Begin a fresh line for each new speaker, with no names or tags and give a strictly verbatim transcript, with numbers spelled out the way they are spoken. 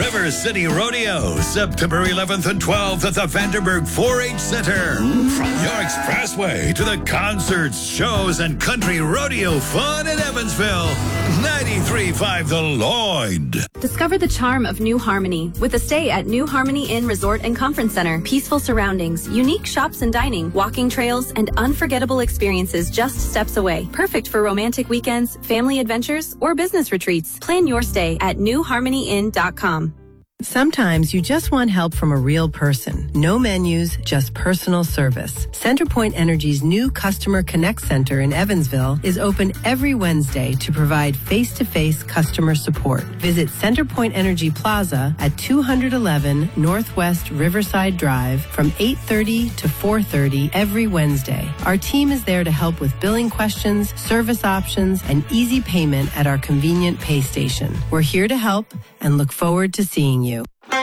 River City Rodeo, September eleventh and twelfth at the Vanderburg four H Center. From your expressway to the concerts, shows, and country rodeo fun in Evansville. ninety-three point five The Lloyd.
Discover the charm of New Harmony with a stay at New Harmony Inn Resort and Conference Center. Peaceful surroundings, unique shops and dining, walking trails, and unforgettable experiences just steps away. Perfect for romantic weekends, family adventures, or business retreats. Plan your stay at new harmony inn dot com.
Sometimes you just want help from a real person. No menus, just personal service. CenterPoint Energy's new Customer Connect Center in Evansville is open every Wednesday to provide face-to-face customer support. Visit CenterPoint Energy Plaza at two eleven Northwest Riverside Drive from eight thirty to four thirty every Wednesday. Our team is there to help with billing questions, service options, and easy payment at our convenient pay station. We're here to help and look forward to seeing you.